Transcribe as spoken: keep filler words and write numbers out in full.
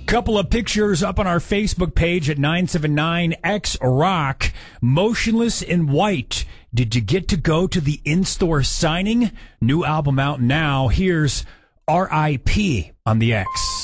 Couple of pictures up on our Facebook page at nine seven nine X Rock. Motionless in White. Did you get to go to the in-store signing? New album out now. Here's R I P on the X.